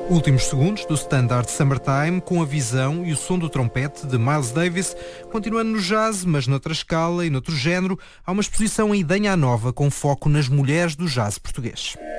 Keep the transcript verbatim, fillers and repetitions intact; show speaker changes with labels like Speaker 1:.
Speaker 1: Últimos segundos do Standard Summertime com a visão e o som do trompete de Miles Davis, continuando no jazz, mas noutra escala e noutro género, há uma exposição em Idenha Nova com foco nas mulheres do jazz português.